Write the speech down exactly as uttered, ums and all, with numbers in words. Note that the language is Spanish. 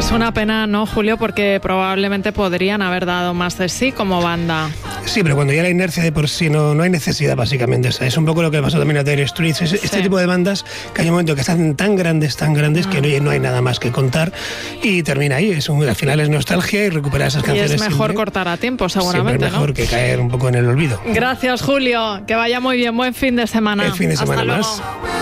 Es una pena, ¿no, Julio? Porque probablemente podrían haber dado más de sí como banda. Sí, pero cuando ya la inercia de por sí no, no hay necesidad, básicamente. O sea, es un poco lo que pasó también a Dire Straits. Es, sí. Este tipo de bandas que hay un momento que están tan grandes, tan grandes, mm. que no, no hay nada más que contar y termina ahí. Es un, al final es nostalgia y recuperar esas canciones. Y es mejor siempre, cortar a tiempo, seguramente, siempre mejor, ¿no? que caer un poco en el olvido. Gracias, Julio. Que vaya muy bien. Buen fin de semana. El fin de semana Hasta más. luego.